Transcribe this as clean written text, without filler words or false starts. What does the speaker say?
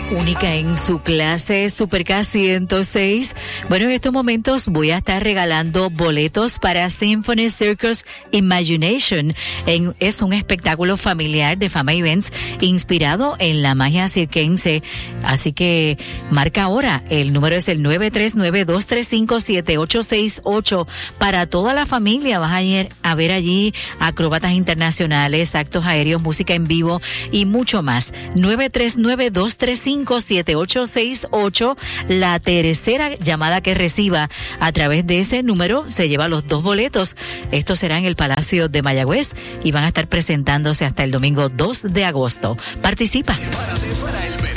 única en su clase, Super K106. Bueno, en estos momentos voy a estar regalando boletos para Symphony Circus Imagination. Es un espectáculo familiar de Fama Events inspirado en la magia circense. Así que marca ahora. El número es el 939-235-7868. Para toda la familia vas a ir a ver allí acróbatas internacionales, actos aéreos, música en vivo y mucho más. 939-235-7868. La tercera llamada que reciba a través de ese número se lleva los 2 boletos. Esto será en el Palacio de Mayagüez y van a estar presentándose hasta el domingo 2 de agosto. Participa.